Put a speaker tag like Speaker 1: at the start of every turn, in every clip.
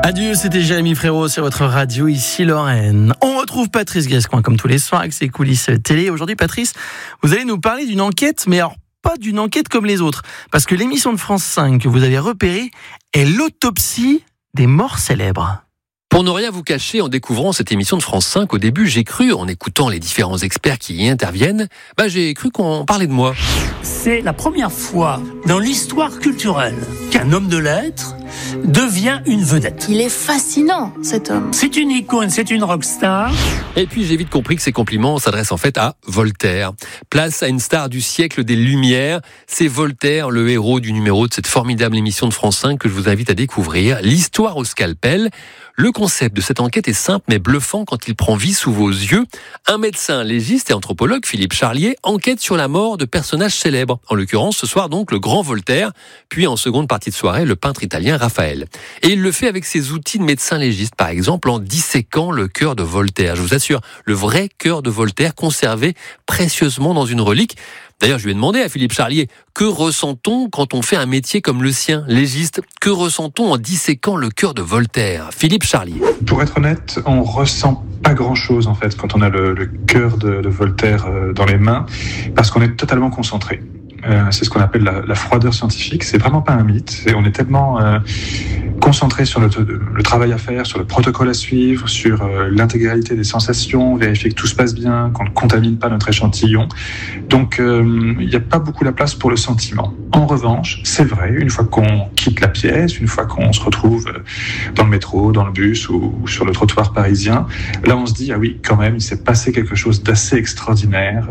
Speaker 1: Adieu, c'était Jérémy Frérot sur votre radio, ici Lorraine. On retrouve Patrice Gascoin comme tous les soirs avec ses coulisses télé. Aujourd'hui, Patrice, vous allez nous parler d'une enquête, mais alors pas d'une enquête comme les autres. Parce que l'émission de France 5 que vous avez repérée est l'autopsie des morts célèbres.
Speaker 2: Pour ne rien vous cacher, en découvrant cette émission de France 5, au début, j'ai cru, en écoutant les différents experts qui y interviennent, j'ai cru qu'on parlait de moi.
Speaker 3: C'est la première fois dans l'histoire culturelle qu'un homme de lettres devient une vedette.
Speaker 4: Il est fascinant, cet homme.
Speaker 3: C'est une icône, c'est une rockstar.
Speaker 2: Et puis j'ai vite compris que ces compliments s'adressent en fait à Voltaire. Place à une star du siècle des Lumières. C'est Voltaire, le héros du numéro de cette formidable émission de France 5 que je vous invite à découvrir. L'histoire au scalpel. Le concept de cette enquête est simple mais bluffant quand il prend vie sous vos yeux. Un médecin, légiste et anthropologue, Philippe Charlier, enquête sur la mort de personnages célèbres. En l'occurrence, ce soir donc le grand Voltaire, puis en seconde partie de soirée, le peintre italien Raphaël. Et il le fait avec ses outils de médecin légiste, par exemple en disséquant le cœur de Voltaire. Je vous assure, le vrai cœur de Voltaire conservé précieusement dans une relique. D'ailleurs, je lui ai demandé à Philippe Charlier, que ressent-on quand on fait un métier comme le sien, légiste? Que ressent-on en disséquant le cœur de Voltaire? Philippe Charlier.
Speaker 5: Pour être honnête, on ressent pas grand-chose en fait quand on a le cœur de Voltaire dans les mains, parce qu'on est totalement concentré. C'est ce qu'on appelle la froideur scientifique. C'est vraiment pas un mythe. On est tellement concentré sur le travail à faire, sur le protocole à suivre, sur l'intégralité des sensations, vérifier que tout se passe bien, qu'on ne contamine pas notre échantillon. Donc, il n'y a pas beaucoup la place pour le sentiment. En revanche, c'est vrai, une fois qu'on quitte la pièce, une fois qu'on se retrouve dans le métro, dans le bus ou sur le trottoir parisien, là, on se dit, ah oui, quand même, il s'est passé quelque chose d'assez extraordinaire.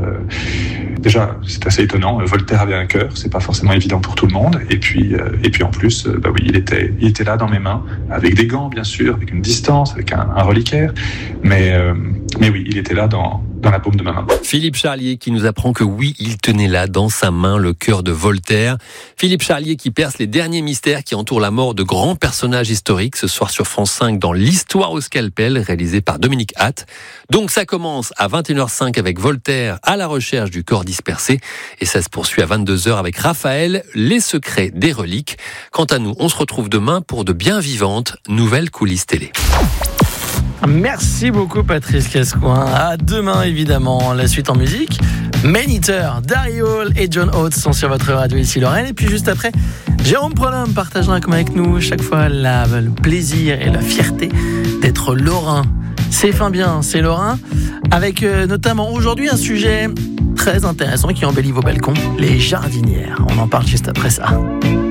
Speaker 5: Déjà, c'est assez étonnant. Voltaire avait un cœur, c'est pas forcément évident pour tout le monde. Et puis en plus, oui, il était là dans mes mains, avec des gants bien sûr, avec une distance, avec un reliquaire. Mais oui, il était là dans la paume de ma main.
Speaker 2: Philippe Charlier qui nous apprend que oui, il tenait là dans sa main le cœur de Voltaire. Philippe Charlier qui perce les derniers mystères qui entourent la mort de grands personnages historiques ce soir sur France 5 dans l'Histoire au scalpel, réalisé par Dominique Hatt. Donc ça commence à 21h05 avec Voltaire à la recherche du corps dispersé et ça se poursuit à 22h avec Raphaël, les secrets des reliques. Quant à nous, on se retrouve demain pour de bien vivantes nouvelles coulisses télé.
Speaker 1: Merci beaucoup Patrice Gascoin. À demain évidemment. La suite en musique. Man-Eater, Daryl Hall et John Oates sont sur votre radio ici Lorraine. Et puis juste après, Jérôme Prolhomme partagera comme avec nous chaque fois le plaisir et la fierté d'être lorrain. C'est fin bien, c'est lorrain. Avec notamment aujourd'hui un sujet très intéressant qui embellit vos balcons, les jardinières. On en parle juste après ça.